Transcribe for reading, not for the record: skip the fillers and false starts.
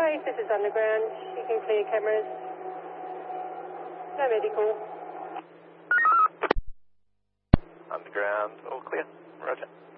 Hi, this is Underground. You can clear cameras. No medical. Underground, all clear. Roger.